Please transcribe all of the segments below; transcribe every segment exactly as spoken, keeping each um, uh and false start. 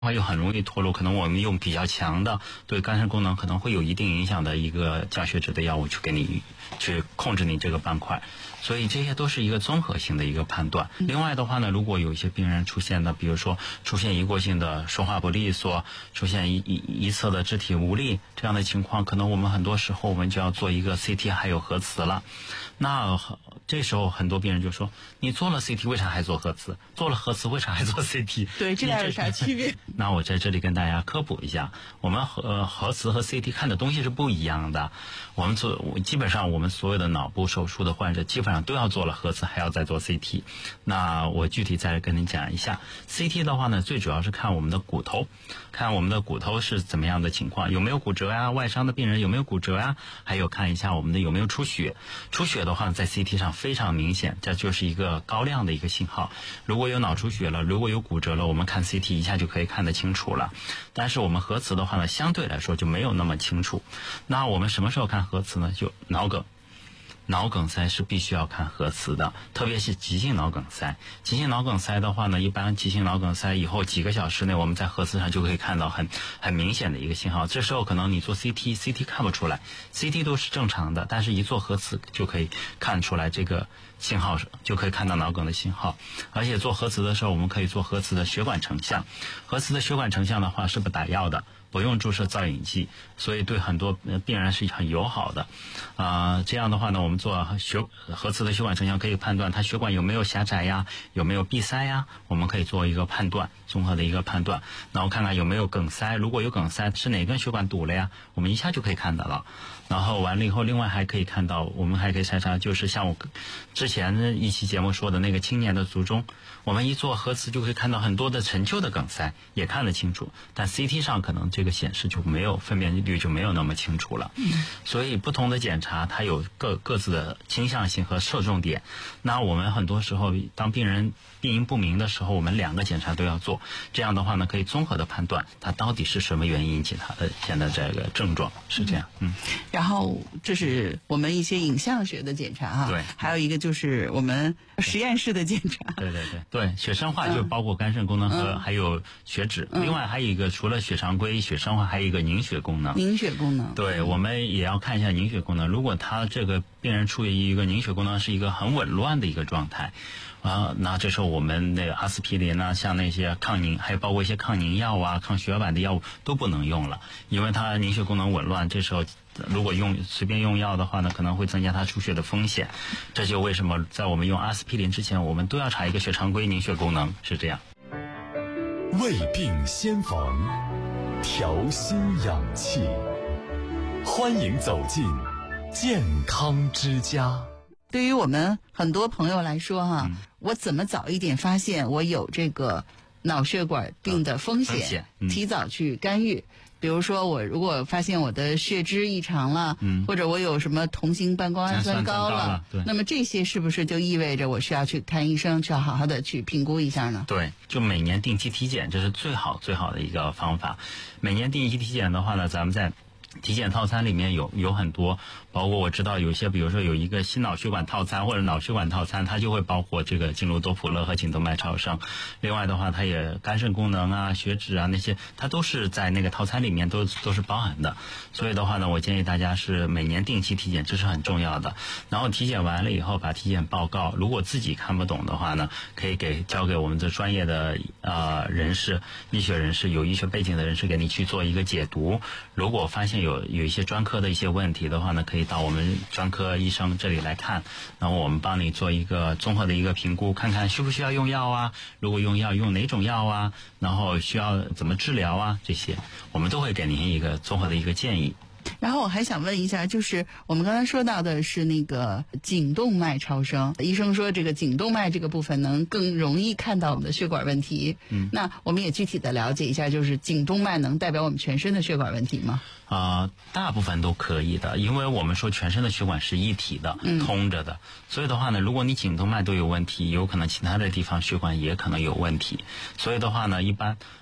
话又很容易脱落，可能我们用比较强的对肝肾功能可能会有一定影响的一个降血脂的药物去给你去控制你这个斑块，所以这些都是一个综合性的一个判断。另外的话呢，如果有一些病人出现的，比如说出现一过性的说话不利索，出现一一一侧的肢体无力这样的情况，可能我们很多时候我们就要做一个 C T 还有核磁了。那这时候很多病人就说，你做了 C T 为啥还做核磁？做了核磁为啥还做 C T？ 对，这俩有啥区别？ 那我在这里跟大家科普一下，我们核核磁和 C T 看的东西是不一样的。我们做基本上我们所有的脑部手术的患者基本上都要做了核磁，还要再做 C T。那我具体再跟您讲一下 ，C T 的话呢，最主要是看我们的骨头，看我们的骨头是怎么样的情况，有没有骨折呀、啊？外伤的病人有没有骨折呀、啊？还有看一下我们的有没有出血。出血的话，在 C T 上非常明显，这就是一个高亮的一个信号。如果有脑出血了，如果有骨折了，我们看 C T 一下就可以看得清楚了。但是我们核磁的话呢，相对来说就没有那么清楚。那我们什么时候看核磁呢？就脑梗。脑梗塞是必须要看核磁的，特别是急性脑梗塞。急性脑梗塞的话呢，一般急性脑梗塞以后几个小时内，我们在核磁上就可以看到很很明显的一个信号。这时候可能你做 C T，C T 看不出来 ，C T 都是正常的，但是一做核磁就可以看出来这个信号，就可以看到脑梗的信号。而且做核磁的时候，我们可以做核磁的血管成像。核磁的血管成像的话是不打药的，不用注射造影剂，所以对很多病人是很友好的。啊、呃，这样的话呢，我们做血核磁的血管成像可以判断它血管有没有狭窄呀，有没有闭塞呀，我们可以做一个判断，综合的一个判断。然后看看有没有梗塞，如果有梗塞，是哪根血管堵了呀？我们一下就可以看到了。然后完了以后，另外还可以看到，我们还可以筛查，就是像我之前一期节目说的那个青年的卒中，我们一做核磁就可以看到很多的陈旧的梗塞，也看得清楚。但 C T 上可能这个显示就没有分辨率就没有那么清楚了。嗯，所以不同的检查它有各各自的倾向性和侧重点。那我们很多时候当病人病因不明的时候，我们两个检查都要做，这样的话呢，可以综合的判断它到底是什么原因引起它的现在这个症状，是这样。嗯。 然后这是我们一些影像学的检查哈， 对， 还有一个就是我们实验室的检查。 对对对对，血生化就包括肝肾功能和、嗯、还有血脂、嗯，另外还有一个除了血常规、血生化，还有一个凝血功能。 凝血功能。对， 嗯、我们也要看一下凝血功能。如果他这个病人处于一个凝血功能是一个很紊乱的一个状态。啊，那这时候我们那个阿司匹林啊，像那些抗凝，还有包括一些抗凝药啊、抗血管的药物都不能用了，因为它凝血功能紊乱。这时候如果用随便用药的话呢，可能会增加它出血的风险。这就为什么在我们用阿司匹林之前，我们都要查一个血常规凝血功能，是这样。 未病先防，调心养气，欢迎走进健康之家。 对于我们很多朋友来说哈、嗯，我怎么早一点发现我有这个脑血管病的风险，呃风险嗯、提早去干预。比如说我如果发现我的血脂异常了，嗯，或者我有什么同型半胱氨酸高了， 对， 那么这些是不是就意味着我需要去看医生，需要好好的去评估一下呢？ 对，就每年定期体检，这是最好最好的一个方法。每年定期体检的话呢，咱们在体检套餐里面有有很多，包括我知道有些，比如说有一个心脑血管套餐或者脑血管套餐，它就会包括这个经颅多普勒和颈动脉超声。另外的话，它也肝肾功能啊、血脂啊那些，它都是在那个套餐里面都都是包含的。所以的话呢，我建议大家是每年定期体检，这是很重要的。然后体检完了以后，把体检报告，如果自己看不懂的话呢，可以给交给我们的专业的呃人士、医学人士、有医学背景的人士给你去做一个解读。如果发现有有一些专科的一些问题的话呢，可以到我们专科医生这里来看，然后我们帮你做一个综合的一个评估，看看需不需要用药啊，如果用药用哪种药啊，然后需要怎么治疗啊，这些我们都会给您一个综合的一个建议。 然后我还想问一下，就是我们刚才说到的是那个颈动脉超声，医生说这个颈动脉这个部分能更容易看到我们的血管问题。嗯，那我们也具体的了解一下，就是颈动脉能代表我们全身的血管问题吗？ 啊、呃，大部分都可以的，因为我们说全身的血管是一体的，嗯、通着的，所以的话呢，如果你颈动脉都有问题，有可能其他的地方血管也可能有问题。所以的话呢，一般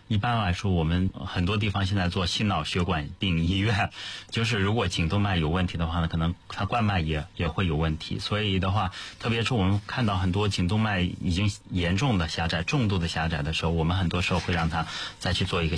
一般来说，我们很多地方现在做心脑血管病医院，就是如果颈动脉有问题的话呢，可能它冠脉也也会有问题。所以的话，特别是我们看到很多颈动脉已经严重的狭窄、重度的狭窄的时候，我们很多时候会让它再去做一个